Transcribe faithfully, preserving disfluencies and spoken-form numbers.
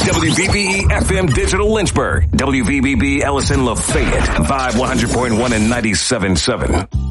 W V B E F M Digital Lynchburg. W V B B Ellison Lafayette. Vibe one hundred point one and ninety-seven point seven.